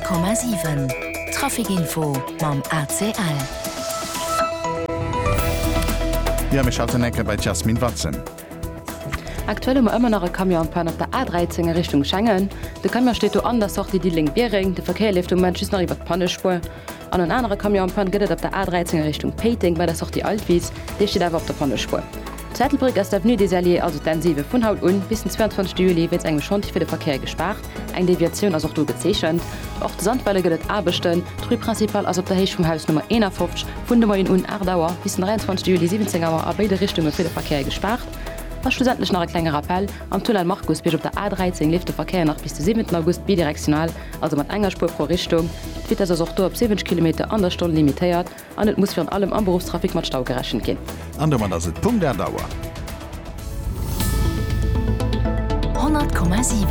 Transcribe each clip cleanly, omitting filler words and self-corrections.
100,7 Trafikinfo mam ACL. Ja, mich schalte Necke bei Jasmin Watson. Aktuell immer noch ein Kamionpan auf der A13 Richtung Schengen. Der Kamion steht an der Sorte die Link-Bering. Der Verkehr läuft im Moment noch über die Pannespur. An ein anderer Kamionpan geht auf der A13 Richtung Peting bei der Sorte Altwies. Der steht einfach auf der Pannespur. Zettelbrück ist der Avenue des Alliés, also intensive von heute an bis zum 22. Juli wird es eigentlich schon für den Verkehr gespart. Eine Deviation ist auch durchgezeichnet. Auch die Sandwelle geht abstellen. Die Prinzipal also auf der Höhe vom Haus Nummer 51 von der Moin und Erdauer bis zum 23. Juli 17 Uhr an beide Richtungen für den Verkehr gespart. Was schlussendlich noch ein kleiner Appell am Tunnel Markus bis auf der A13 lief der Verkehr noch bis zum 7. August bidirektional, also mit einer Spur pro Richtung. Die wird also auch dort 70 km an der Stunde limitiert und es muss für allem am Berufstrafik mit Stau gerechnet gehen. Andermal das ist Punkt der Dauer. 100,7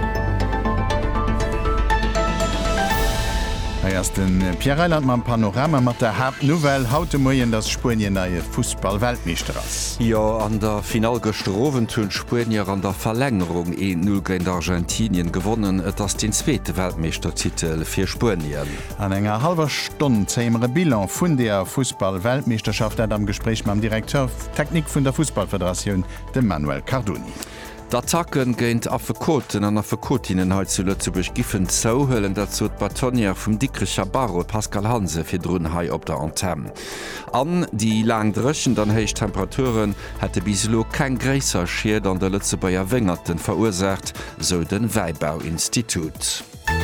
Erst den Pierre Eiland ma Panorama mat der Hauptnouvelle haute Moien dat Spien neie Fußball-Weltmeister ass. Ja, an der Final gestrowen hunn Spanier an der Verlängerung 1-0 gegen Argentinien gewonnen, ass den zweete Weltmeistertitel fir Spanien. An enger halber Stunde zeimere Bilan vun der Fußball-Weltmeisterschaft am Gespräch mam Direktor Technik vun der Fußballföderation, dem Manuel Cardoni. D'attacken géint Affekoten an Affekotinen halt zu Lützeburg giffen zouhëllen, dat zo d Batonier vum Dickecher Barro Pascal Hanse fir Drunhai op der Antenne. An die lang drëchen an héich Temperaturen hätte bislo kein gréisser Schied an der Lützebauier Wengerten verursacht, so den Weibauinstitut.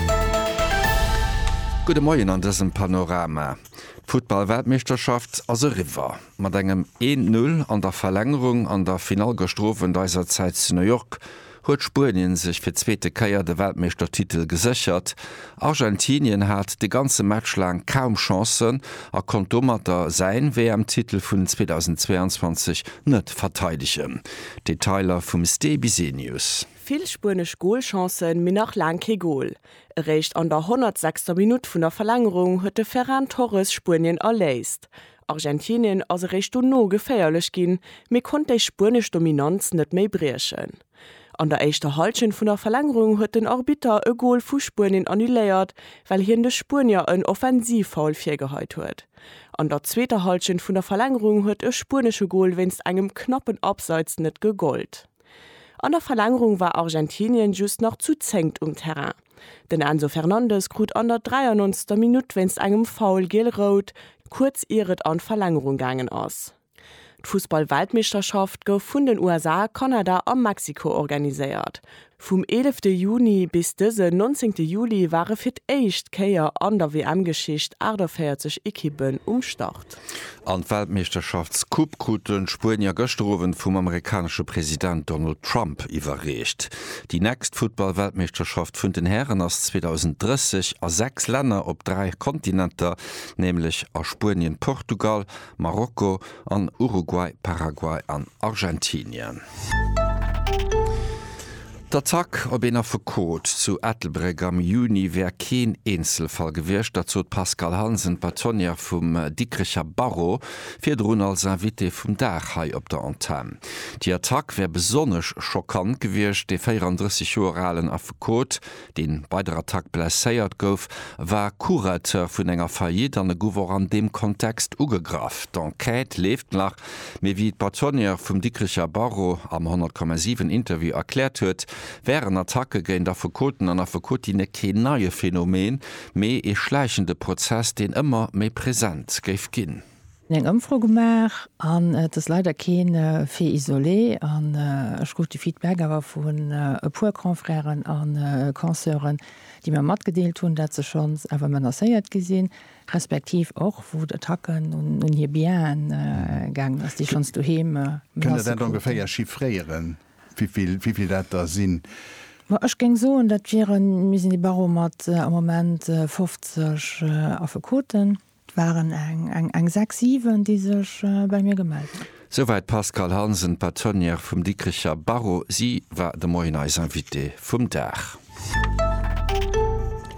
Gute Morgen an diesem Panorama. Football-Weltmeisterschaft as e River. Mat engem 1-0 an der Verlängerung an der Finalgestrofen deiser Zeit zu New York huet Spanien sich fir zweete Keier de Weltmeistertitel gesichert. Argentinien hat de ganze Match lang kaum Chancen, kon dommerter sein WM-Titel vun 2022 net verteidigen. Detailer vum Stebisenius. Viel spanisch Goalchancen mir nach lang ke Goal. Recht an der 106. Minute vun der Verlängerung huete Ferran Torres Spanien erläist. Argentinien as recht no geféierlech gin, mir konnte ich spanisch Dominanz net méi brierchen. An der echte Halschen vun der Verlängerung huet den Arbiter e Goal vu Spanien annuléiert, weil hien de Spanier een Offensivfoul firgeheit huet. An der zweite Halschen vun der Verlängerung huet e spanische Goal wennst engem knappen Abseits net gegolt. An der Verlängerung war Argentinien just noch zu zenkt Terrain. Den Enzo Fernandes krut an der 93. Minute wennst engem Foul gelrot, kurz ihret an Verlängerung gangen ass. Die Fußball-Weltmeisterschaft gouf vun den USA, Kanada an Mexiko organisiert. Vom 11. Juni bis dëse 19. Juli waren fir d'éischt Käier an der WM-Geschicht 48 Ekippen Start. An Weltmeisterschaftskuppkuten Spanier gestrowen vum amerikanische Präsident Donald Trump iwwerrecht. Die nächst Football-Weltmeisterschaft vun den Herren ass 2030 a 6 Länder op 3 Kontinenter, nämlich a Spanien, Portugal, Marokko, an Uruguay, Paraguay an Argentinien. D'attack op ennner Verkot zu Ettelbreg am Juni wär keen Einzelfall gewircht, dat zot Pascal Hansen Batonier vum Dickecher Barro fir Drun als Invité vum Dachhai op der Antenne. Die Attack wär besonnech schockant gewircht, de 34 Joralen a Verkot, den bei der Attack blesséiert gouf, war Kurateur vun enger Faillit an e Gower an dem Kontext ugegraf. D'Enquête left nach, méi wie d Batonier vum Dickecher Barro am 100,7 Interview erklärt huet, wären Attacke géint der Verkoten an der Verkotine ke neue Phänomen, méi e schleichende Prozess den immer méi präsent geif ginn. Eng Umfrogemer an das leider keen fir isolé an gut die Feedback awer vun puerkonfréieren an Konzeuren, die mir mat gedeelt hun, dat ze schon awer man erseiert gesinn, respektiv och wo Attacken und hier bien gang ass die schons du heme. Kënne ungefähr ja chiffréieren. Wieviel dat da sinn? Ech ging so dat viren mis die Barro mat am moment 50 Affekoten waren eng 6-7 die sech bei mir gemeldet. Soweit Pascal Hansen Batonier vum Dickecher Barro, sie war de Moineisinvité vum Dach.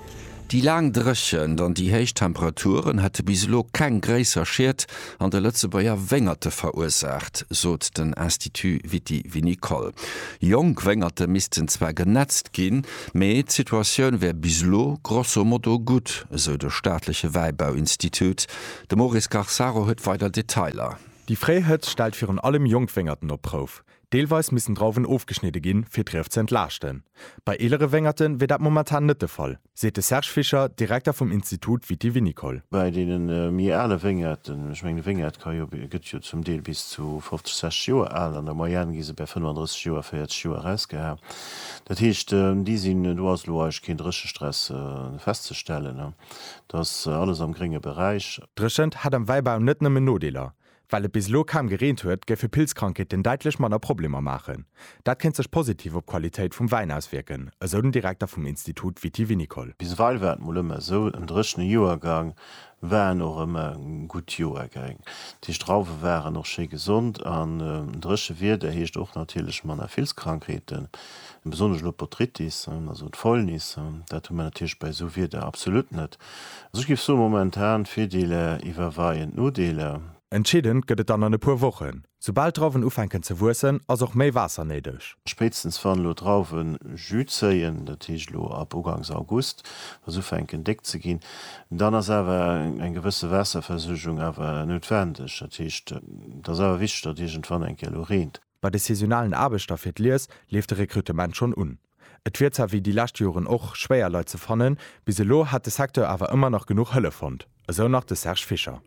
Die lang Drëchen an die Heichtemperaturen hätte bislo kein gräser Schiert an der Lützebauer Wengerte verursacht, sot den Institut Vitivinicole. Jong Wengerte missten zwar genetzt gin, méi Situationun wär bislo grosso modo gut, so der staatliche Weibauinstitut. De Maurice Garsaro huet weiter Detailer. Die Freiheit stellt für allem Jungwengerten op Prof. Deelweis missen draufen aufgeschnitte gin fir Treff ze entlarchten. Bei elere Wengerten wird dat momentan net der Fall, sete Serge Fischer, Direktor vom Institut Vitivinicole. Bei denen mir alle Wengerten, ich meine Wengert gëtt zum Deel bis zu 50 Joer an der Moyen gise bei 35 Joer 40 Joer rausgeha. Dat hicht die sinn doasloich kindresche Stress festzustellen. Das alles am geringe Bereich. Dreschend hat am Weibau net nëmme Nodeler. Weil bislo kam gereint huet, gefir Pilzkrankheit den deitlech manner Probleme machen. Dat kennt sech positiv op Qualität vum Wein auswirken, eso den Direktor vom Institut Vitivinicole. Bis Wahlwert mollemme so en dreschen Joergang wären noch immer gut Joergang. Die Straufe wären noch sche gesund an dresche Wirt erheescht och natürlich manner Pilzkrankheiten, besonders Lopotritis, also Fäulnis, dat man natürlich bei so Wirt absolut net. Also gibt so momentan Fideele iwwerweien Nodeele. Entschieden gëtt dann an e puer Wochen. Sobald drauwen ufenken ze wussen, ass och méi Wasser nedech. Spätstens van lo drauwen Südzeien, dat Tilo ab Ugangs August, was ufenken deck ze ginn, dann ass awer eng gewësse Wässerversuchung awer notwendig. Das awer wichtig, dat Digent van eng Kalorient. Bei de saisonalen Arbeitsstoff et Liers lief de Rekrutement schon un. Et wird wie die Lastjuren och schwéier Leute fannen, bis lo hat de Sektor awer immer noch genug Hëlle fand. Eso nach de Serge Fischer.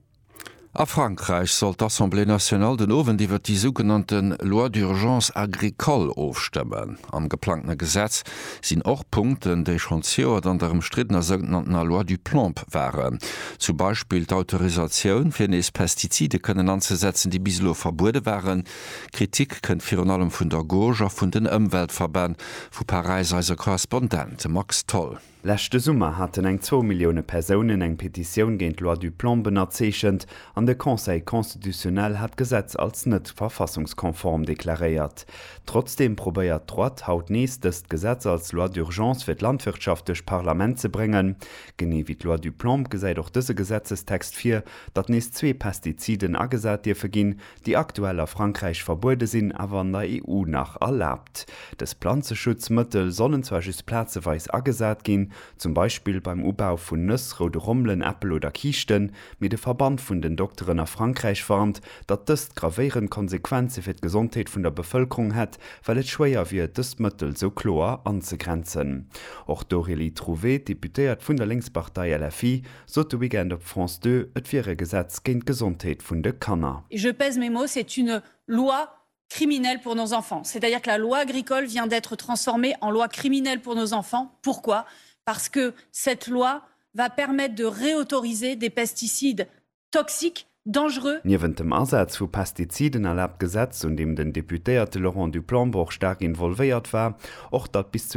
A Frankreich soll d'Assemblée nationale den Owen iwwer die sogenannten Loi d'urgence agricole aufstemmen. Am geplante Gesetz sinn och Punkten, déi schon zeer an derem strittener sogenannten Loi du Plomb waren. Zum Beispiel d'Autorisaoun fir nees Pestizide kënnen anzusetzen, die bislo verbude waren. Kritik kënnt fir an allem vun der Gauche vun den Ëmweltverband vu Paris als Korrespondent Max Toll. Lächte Summer hatten eng 2 Millioune Personen eng Petiioun géint Loi du Plomb benazechend, an de Conseil konstitutionell hat Gesetz als net verfassungskonform deklaréiert. Trotzdem probéiert Droit haut neestest Gesetz als Loi d'urgence fir d Landwirtschaft duch Parlament ze bringen. Genee wie Loi du Plomb gesäit och dëse Gesetzestext fir, dat nees 2 Pestiziden agesat Dir verginn, die aktuell a Frankreich verbude sinn awer an der EU nach erlaubt. Des Planzeschutzmëttel sollen zwar just plazeweis agesat ginn, zum Beispiel beim Ubau vun Nëss, Rode Rummelen, Äppel oder Kichten, mit de Verband vun den Doktoren a Frankreich warnt, dat dëst gravéieren Konsequenze fir d'Gesundheet vun der Bevölkerung hett, weil et schwéier wie dëst Mëttel so chlor anzugrenzen. Och Doreli Trouvé, Deputéiert vun der Linkspartei LFI, sot weekend op France 2 et virre Gesetz géint Gesundheet vun de Kanner. Je pèse mes mots, c'est une loi criminelle pour nos enfants. C'est-à-dire que la loi agricole vient d'être transformée en loi criminelle pour nos enfants. Pourquoi ? Parce que cette loi va permettre de réautoriser des pesticides toxiques, dangereux. Niewent dem Ansatz vu Pestiziden erlaubt Gesetz und dem den Deputéierte Laurent Duplomb stark involvéiert war, och dat bis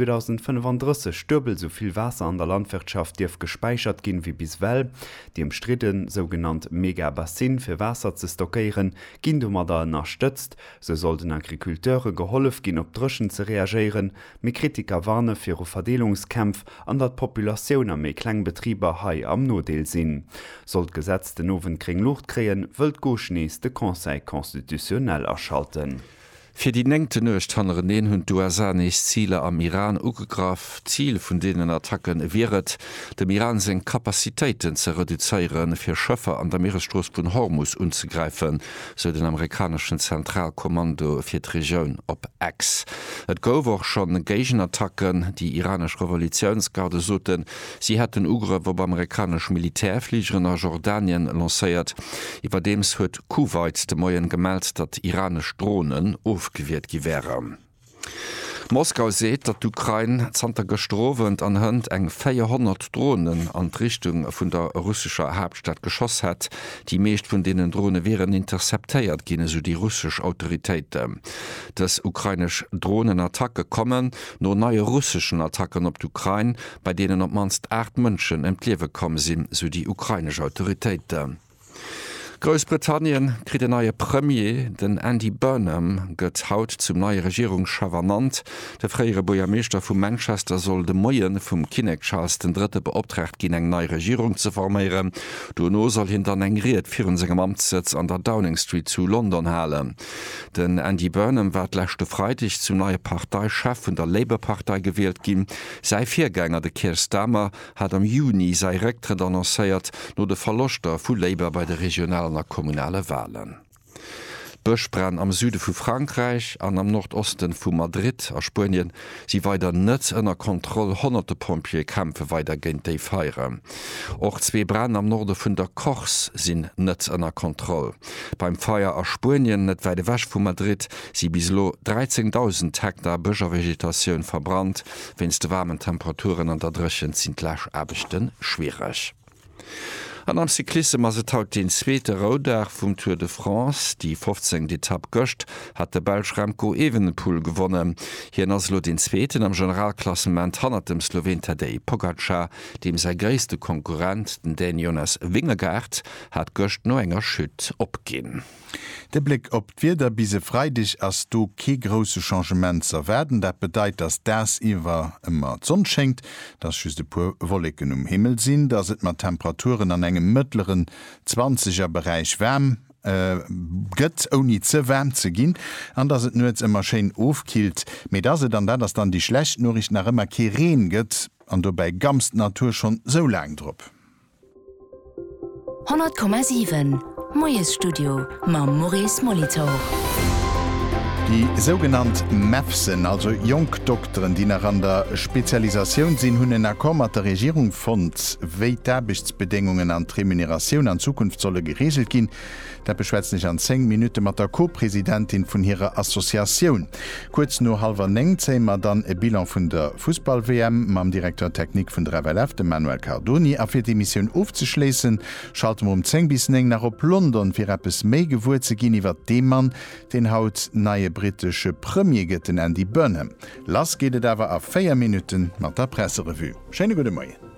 2035 Stürbel soviel Wasser an der Landwirtschaft dirf gespeichert gin wie bis well, die im Stritten sogenannt Megabassin fir Wasser ze stockieren, ginn dummer da unterstützt, so sollten Agrikulteure geholf gin op Drschen ze reagieren, me Kritiker warne fir o Verdelungskämpf an dat Populationun a méi Kleinbetrieber hai am Nodeel sinn. Sollt Gesetz den Owen kring Luft kreen, wëlt Gauche de Conseil konstitutionell erschalten. Fir die nengte Nøcht han Reneen hunn d'USAs Ziele am Iran ugegraf, Ziel vun denen Attacken wäret, dem Iran seg Kapazitéiten ze reduzéieren fir Schëffer an der Meeresstoos vun Hormus unzugreifen, so den amerikanischen Zentralkommando fir d'Regioun op X. Et gouf och schon Gegenattacken, die iranesch Revolutionsgarde soten, sie hat den Ugre wo beim amerikasch Militärfliegeren a Jordanien lacéiert. Iwer dems huet Kuwait de Moien gemeldt, dat iranesch Drohnen aufgewehrt gewähren. Moskau seht, dat d'Ukraine Zter gestrowend anhand eng 400 Drohnen an d'Richtung vun der russischer Hauptstadt geschoss hat. Die meescht vun denen Drohne wären interceptéiert ginne so die russsisch Autoritéite. Das ukrainisch Drohnenattacke kommen no neue russischen Attacken op d'Ukraine, bei denen op manst 8 Mënschen entlewe kommen sinn, so die ukrainische Autoritéite. Großbritannien krit de neue Premier, den Andy Burnham gëtt haut zum neue Regierungschef ernannt. Der freiere Bürgermeister vum Manchester soll de Moien vum Kinnek Charles III. Beopträgt gin eng neue Regierung zu formieren. Du no soll hin dann engriert vir segem Amtssitz an der Downing Street zu London halen. Den Andy Burnham war lächte Freitag zum neue Parteichef vun der Labour-Partei gewählt gin. Sei Viergänger de Keir Starmer hat am Juni sei Rektre annoncéiert no de Verloster vu Labour bei der regionalen kommunale Wahlen. Bëchbrenn am Süde vu Frankreich an am Nordosten vu Madrid a Spien sie weiter net ënner Kontrolle 100 Pompierkämpfe weiter géint déi feiere. Och 2 Brenn am Norde vun der Kochs sinn net ënner Kontrolle. Beim Feier a Spien net weide wäch vu Madrid si bislo 13.000 Hektar Bëchervegetatioun verbrannt, wenns de warmen Temperaturen an der Drëchen sind läch abechten schwierigch. An am Cyklisse ma se taut den zweete Roudar vum Tour de France, die 15 Etapp gocht, hat de Belg Remco Evenepoel gewonnen. Hier aslo den Zzweten am Generalklassement hannert dem Slowen Tadej Pogacar, dem sei gréste Konkurrent, den den Jonas Wingegaard, hat gocht no enger Schütt opginn. De Blick op d'Wider bise freidig ass du ke grosse Changement zerwerden, dat bedeit, dass ders iwwer immer Sonn schenkt, dat schüs de pu Wollleken Himmel sinn, dats et mat Temperaturen an engem mëttleren 20er Bereich wärm gëtt oni ze wärm ze ginn, an dats et nuets immer schein ofkilt, méi da se dann dats dann die schlecht Norricht nach immer Kireen gëtt, an du bei gamst Natur schon so lang drop. 100,7 Moes Studio ma Maurice Molitor. Die sogenannt MEFSen, also Jungdoktoren, die nach an der Spezialisation sind, hunn en Akkor mat der Regierung fand, wéi d'Erbichtsbedingungen an Remuneration an Zukunft solle geregelt gin. Der beschwätzt nicht an 10 Minuten mat der Co-Präsidentin vun ihrer Assoziation. Kurz no 8:30 zähmer dann e Bilan vun der Fußball-WM mam Direktor Technik vun der WWF, dem Manuel Cardoni, a fir die Mission aufzuschließen, schalten wir um 10 bis 9 nach op London fir Appes méi gewur ze gin iwwer dem Mann, den haut neie britische Premier gëtten Andy Burnham. Lass geht dawer a 4 Minuten mat der Presserevue. Schöne gute Morgen.